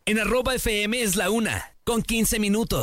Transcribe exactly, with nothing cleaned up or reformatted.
En arroba F M es la una, con quince minutos.